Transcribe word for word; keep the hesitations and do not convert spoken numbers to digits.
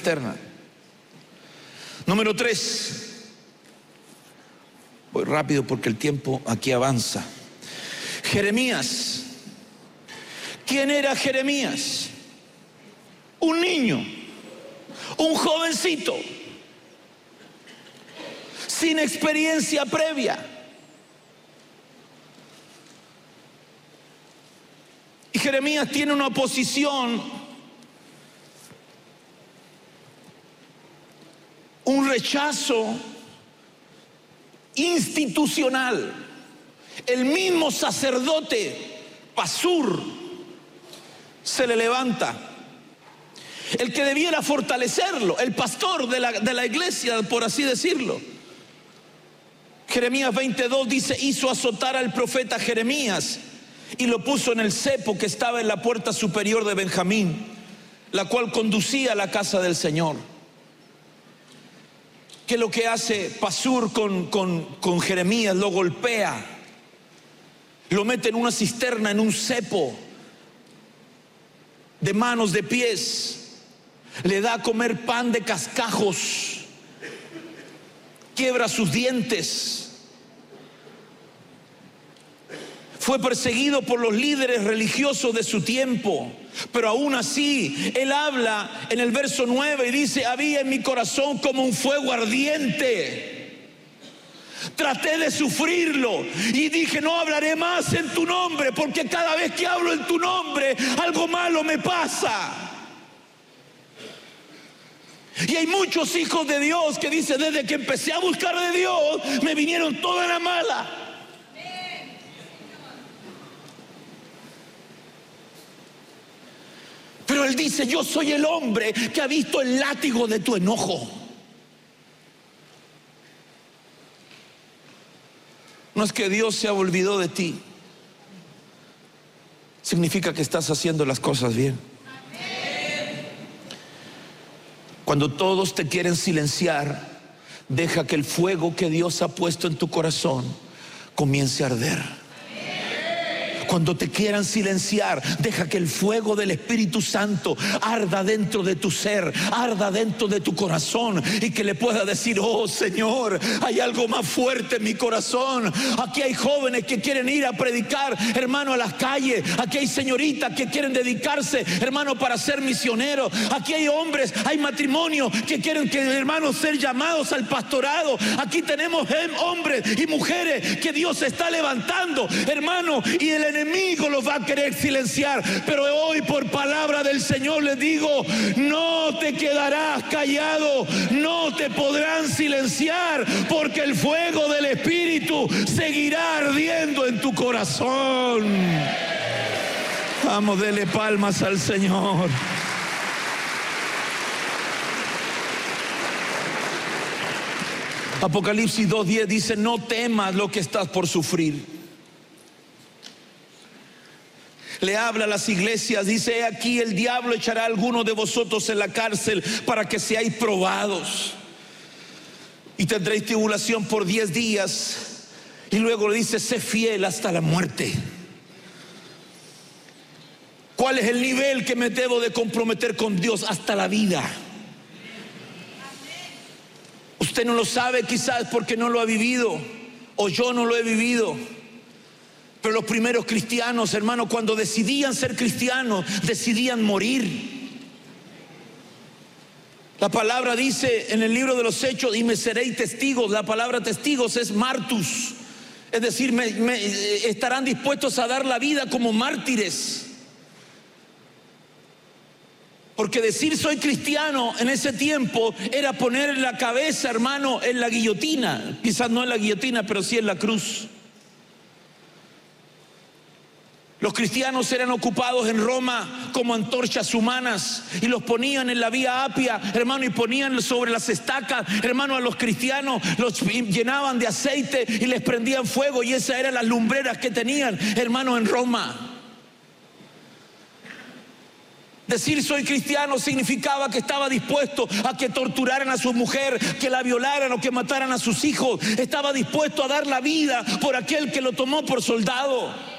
cisterna. Número tres. Voy rápido porque el tiempo aquí avanza. Jeremías. ¿Quién era Jeremías? Un niño, un jovencito, sin experiencia previa. Y Jeremías tiene una oposición, un rechazo institucional. El mismo sacerdote Pasur se le levanta, el que debiera fortalecerlo, el pastor de la, de la iglesia, por así decirlo. Jeremías veintidós dice: hizo azotar al profeta Jeremías y lo puso en el cepo que estaba en la puerta superior de Benjamín, la cual conducía a la casa del Señor. ¿Qué es lo que hace Pasur con, con, con Jeremías? Lo golpea, lo mete en una cisterna, en un cepo, de manos, de pies, le da a comer pan de cascajos, quiebra sus dientes. Fue perseguido por los líderes religiosos de su tiempo, pero aún así él habla en el verso nueve y dice: había en mi corazón como un fuego ardiente. Traté de sufrirlo y dije: no hablaré más en tu nombre, porque cada vez que hablo en tu nombre algo malo me pasa. Y hay muchos hijos de Dios que dicen: desde que empecé a buscar de Dios me vinieron toda la mala. Pero él dice: yo soy el hombre que ha visto el látigo de tu enojo. No es que Dios se ha olvidado de ti, significa que estás haciendo las cosas bien. Cuando todos te quieren silenciar, deja que el fuego que Dios ha puesto en tu corazón comience a arder. Cuando te quieran silenciar, deja que el fuego del Espíritu Santo arda dentro de tu ser, arda dentro de tu corazón, y que le pueda decir: oh Señor, hay algo más fuerte en mi corazón. Aquí hay jóvenes que quieren ir a predicar, hermano, a las calles. Aquí hay señoritas que quieren dedicarse, hermano, para ser misioneros. Aquí hay hombres, hay matrimonios que quieren, que, hermano, ser llamados al pastorado. Aquí tenemos hombres y mujeres que Dios está levantando, hermano, y el enemigo los va a querer silenciar. Pero hoy, por palabra del Señor, les digo: no te quedarás callado, no te podrán silenciar, porque el fuego del Espíritu seguirá ardiendo en tu corazón. Vamos, dele palmas al Señor. Apocalipsis dos diez dice: no temas lo que estás por sufrir. Le habla a las iglesias, dice: he aquí el diablo echará a algunos de vosotros en la cárcel para que seáis probados, y tendréis tribulación por diez días. Y luego le dice: sé fiel hasta la muerte. ¿Cuál es el nivel que me debo de comprometer con Dios? Hasta la vida. Usted no lo sabe quizás porque no lo ha vivido, o yo no lo he vivido. Pero los primeros cristianos, hermano, cuando decidían ser cristianos, decidían morir. La palabra dice en el libro de los Hechos: y me seréis testigos. La palabra testigos es martus, es decir, me, me, estarán dispuestos a dar la vida como mártires. Porque decir soy cristiano en ese tiempo era poner la cabeza, hermano, en la guillotina. Quizás no en la guillotina, pero sí en la cruz. Los cristianos eran ocupados en Roma como antorchas humanas, y los ponían en la vía Apia, hermano, y ponían sobre las estacas, hermano, a los cristianos, los llenaban de aceite y les prendían fuego, y esas eran las lumbreras que tenían, hermano, en Roma. Decir soy cristiano significaba que estaba dispuesto a que torturaran a su mujer, que la violaran o que mataran a sus hijos. Estaba dispuesto a dar la vida por aquel que lo tomó por soldado.